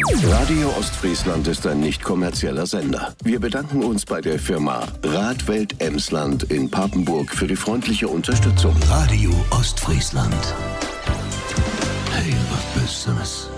Radio Ostfriesland ist ein nicht kommerzieller Sender. Wir bedanken uns bei der Firma Radwelt Emsland in Papenburg für die freundliche Unterstützung. Radio Ostfriesland. Heel wat business.